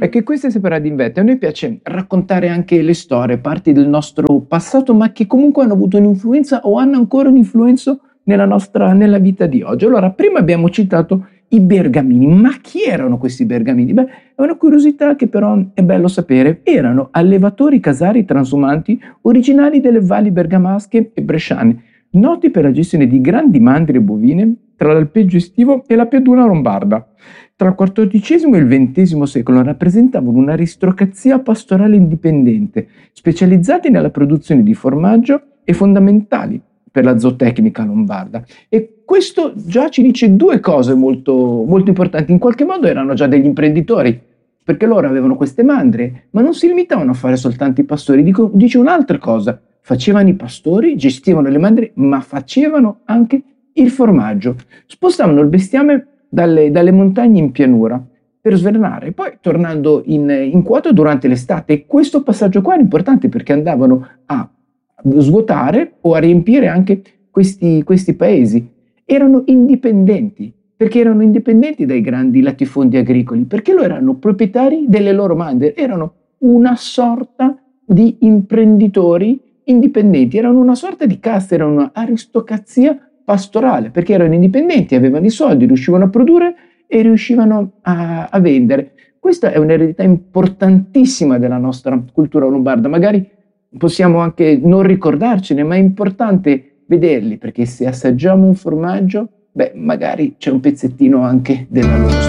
È che queste separate invette, a noi piace raccontare anche le storie, parti del nostro passato, ma che comunque hanno avuto un'influenza o hanno ancora un'influenza nella vita di oggi. Allora, prima abbiamo citato i bergamini, ma chi erano questi bergamini? Beh, è una curiosità che però è bello sapere. Erano allevatori casari transumanti originali delle valli bergamasche e bresciane, noti per la gestione di grandi mandrie bovine tra l'alpeggio estivo e la pianura lombarda. Tra il XIV e il XX secolo rappresentavano un'aristocrazia pastorale indipendente, specializzati nella produzione di formaggio e fondamentali per la zootecnica lombarda. E questo già ci dice due cose molto, molto importanti. In qualche modo erano già degli imprenditori, perché loro avevano queste mandrie, ma non si limitavano a fare soltanto i pastori. Dice un'altra cosa: facevano i pastori, gestivano le mandrie, ma facevano anche il formaggio. Spostavano il bestiame dalle montagne in pianura per svernare, poi tornando in quota durante l'estate. E questo passaggio qua è importante perché andavano a svuotare o a riempire anche questi paesi. Erano indipendenti, perché erano indipendenti dai grandi latifondi agricoli, perché loro erano proprietari delle loro mandrie, erano una sorta di imprenditori indipendenti, erano una sorta di casta, erano un'aristocrazia pastorale, perché erano indipendenti, avevano i soldi, riuscivano a produrre e riuscivano a vendere. Questa è un'eredità importantissima della nostra cultura lombarda. Magari possiamo anche non ricordarcene, ma è importante vederli, perché se assaggiamo un formaggio, beh, magari c'è un pezzettino anche della loro storia.